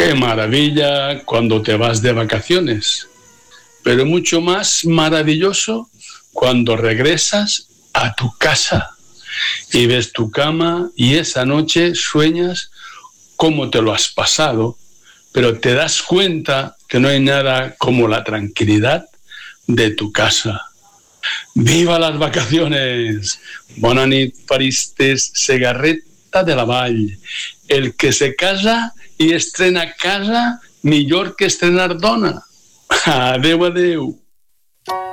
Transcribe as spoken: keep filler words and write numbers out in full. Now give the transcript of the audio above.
Qué maravilla cuando te vas de vacaciones, pero mucho más maravilloso cuando regresas a tu casa y ves tu cama y esa noche sueñas cómo te lo has pasado, pero te das cuenta que no hay nada como la tranquilidad de tu casa. ¡Viva las vacaciones! Bona nit, Paristes, Segarreta de la Vall. El que se casa i estrena casa, millor que estrenar dona. Adeu, adeu.